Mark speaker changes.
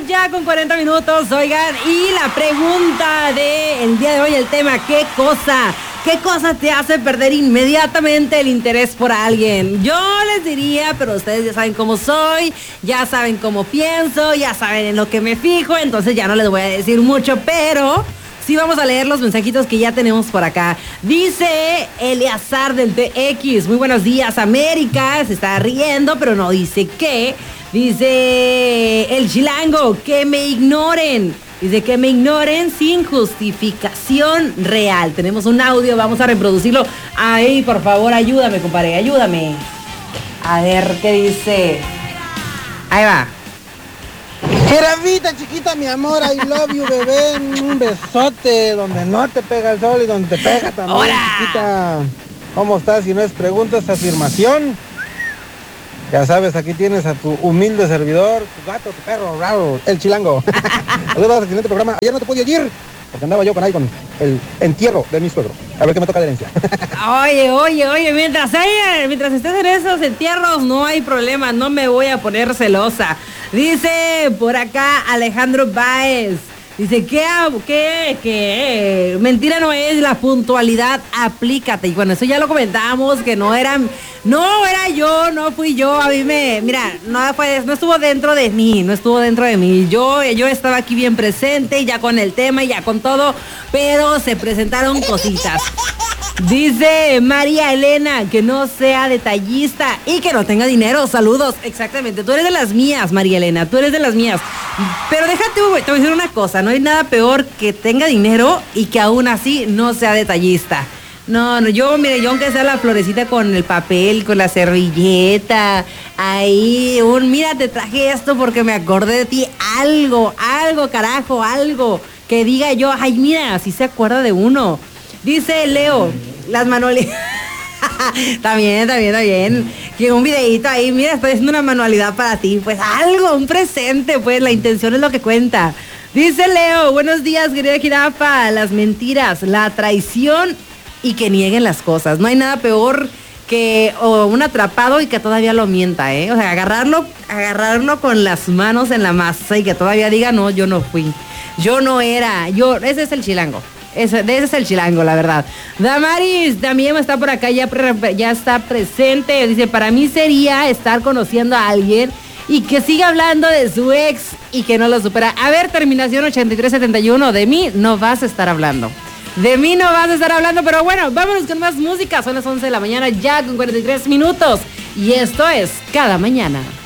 Speaker 1: ya con 40 minutos, oigan, y la pregunta del día de hoy, el tema, ¿qué cosa te hace perder inmediatamente el interés por alguien? Yo les diría, pero ustedes ya saben cómo soy, ya saben cómo pienso, ya saben en lo que me fijo, entonces ya no les voy a decir mucho, pero sí vamos a leer los mensajitos que ya tenemos por acá. Dice Eleazar del TX, muy buenos días, América, se está riendo, pero no dice qué. Dice el chilango, que me ignoren. Dice que me ignoren sin justificación real. Tenemos un audio, vamos a reproducirlo. Ahí, por favor, ayúdame, compadre, ayúdame. A ver, ¿qué dice? Ahí va.
Speaker 2: Jerafita, chiquita, mi amor, I love you, bebé. Un besote donde no te pega el sol y donde te pega también. ¡Hola! Chiquita, ¿cómo estás? Si no es pregunta, es afirmación. Ya sabes, aquí tienes a tu humilde servidor, tu gato, tu perro, raro, el chilango. Saludos al excelente programa. Ayer no te pude ir porque andaba yo con el entierro de mi suegro. A ver qué me toca de herencia.
Speaker 1: Oye, mientras estés en esos entierros no hay problema, no me voy a poner celosa. Dice por acá Alejandro Báez. Dice, ¿qué? Mentira no es, la puntualidad, aplícate. Y bueno, eso ya lo comentábamos, que no era yo, no fui yo. A mí no estuvo dentro de mí, Yo estaba aquí bien presente, ya con el tema, ya con todo, pero se presentaron cositas. Dice María Elena, que no sea detallista y que no tenga dinero. Saludos, exactamente. Tú eres de las mías, María Elena, tú eres de las mías. Pero déjate, güey, te voy a decir una cosa. No hay nada peor que tenga dinero y que aún así no sea detallista. No, yo aunque sea la florecita con el papel, con la servilleta, ahí, mira, te traje esto porque me acordé de ti. Algo, carajo, algo que diga yo, ay, mira, así se acuerda de uno. Dice Leo, las manualidades. Está bien. Que un videíto ahí, mira, estoy haciendo una manualidad para ti. Pues algo, un presente, pues la intención es lo que cuenta. Dice Leo, buenos días, querida jirafa. Las mentiras, la traición y que nieguen las cosas. No hay nada peor que un atrapado y que todavía lo mienta, ¿eh? O sea, agarrarlo con las manos en la masa y que todavía diga, no, yo no fui. Yo no era, ese es el chilango. Ese es el chilango, la verdad. Damaris también está por acá, ya está presente. Dice, para mí sería estar conociendo a alguien y que siga hablando de su ex y que no lo supera. A ver, terminación 8371, de mí no vas a estar hablando. Pero bueno, vámonos con más música. Son las 11 de la mañana, ya con 43 minutos. Y esto es Cada Mañana.